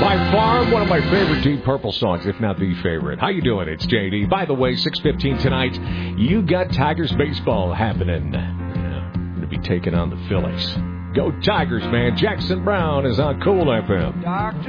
By far, one of my favorite Deep Purple songs, if not the favorite. How you doing? It's JD. By the way, 6:15 tonight, you got Tigers baseball happening. Yeah, going to be taking on the Phillies. Go Tigers, man. Jackson Brown is on Cool FM.